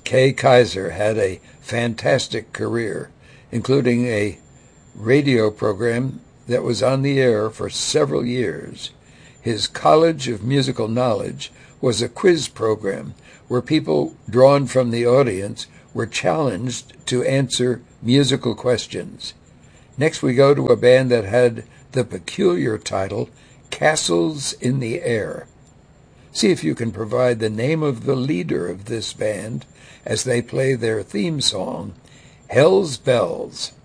Kay Kaiser had a fantastic career, including a radio program that was on the air for several years. His College of Musical Knowledge was a quiz program where people drawn from the audience were challenged to answer musical questions. Next, we go to a band that had the peculiar title, Castles in the Air. See if you can provide the name of the leader of this band as they play their theme song, Hell's Bells.